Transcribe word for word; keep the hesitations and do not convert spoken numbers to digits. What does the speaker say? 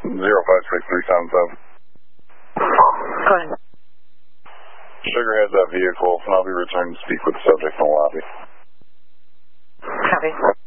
zero five six three seven seven. Go ahead. Sugar has that vehicle, and I'll be returning to speak with the subject in the lobby. Copy.